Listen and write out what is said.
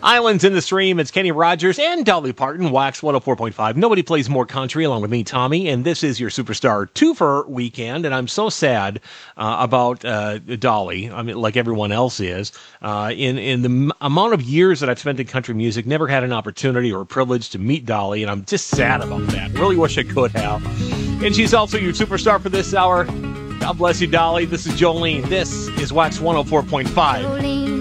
Islands in the Stream. It's Kenny Rogers and Dolly Parton, Wax 104.5. Nobody plays more country, along with me, Tommy, and this is your Superstar twofer weekend, and I'm so sad about Dolly, I mean, like everyone else is. In the amount of years that I've spent in country music, never had an opportunity or a privilege to meet Dolly, and I'm just sad about that. Really wish I could have. And she's also your Superstar for this hour. God bless you, Dolly. This is Jolene. This is Wax 104.5.